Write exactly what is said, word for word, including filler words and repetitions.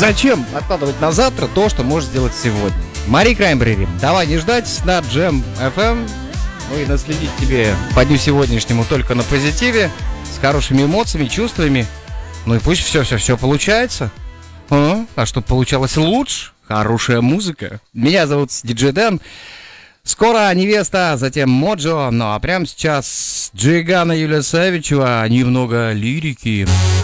Зачем откладывать на завтра то, что можешь сделать сегодня? Мари Краймбрери, давай не ждать на Джем эф эм. Ну и наследить тебе по дню сегодняшнему только на позитиве, с хорошими эмоциями, чувствами. Ну и пусть все-все-все получается. А, а чтобы получалось лучше, хорошая музыка. Меня зовут Диджей Дэн. Скоро невеста, затем Моджо. Ну а прямо сейчас Джигана Юлия Савичева, немного лирики.